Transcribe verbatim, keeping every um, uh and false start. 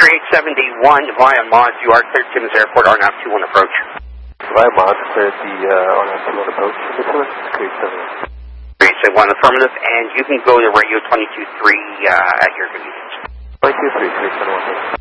eight seventy-one via Mods, you are cleared Timmins Airport, R N A V two one approach. Via Mods, cleared the uh, R N A V two one approach. Create seventy-one. three eight one affirmative, and you can go to radio twenty-two three uh, at your convenience. twenty-two three, three seven one.